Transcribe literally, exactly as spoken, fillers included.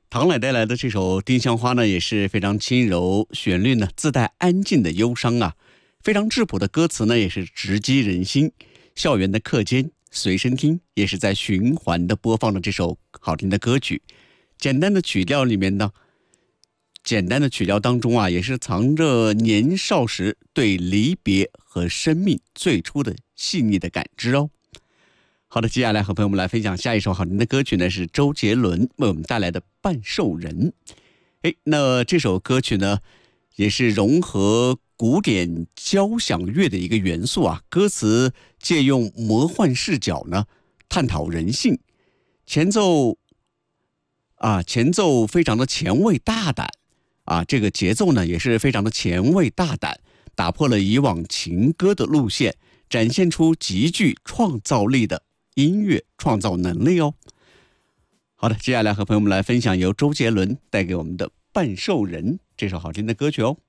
唐磊带来的这首《丁香花》呢，也是非常轻柔，旋律呢自带安静的忧伤啊，非常质朴的歌词呢，也是直击人心。校园的课间、随身听也是在循环的播放的这首好听的歌曲。简单的曲调里面呢，简单的曲调当中啊，也是藏着年少时对离别和生命最初的细腻的感知哦。好的，接下来和朋友们来分享下一首好听的歌曲呢，是周杰伦为我们带来的《半兽人》。哎，那这首歌曲呢，也是融合古典交响乐的一个元素啊，歌词借用魔幻视角呢，探讨人性，前奏啊，前奏非常的前卫大胆啊，这个节奏呢也是非常的前卫大胆，打破了以往情歌的路线，展现出极具创造力的音乐创造能力哦。好的，接下来和朋友们来分享由周杰伦带给我们的《半兽人》这首好听的歌曲哦。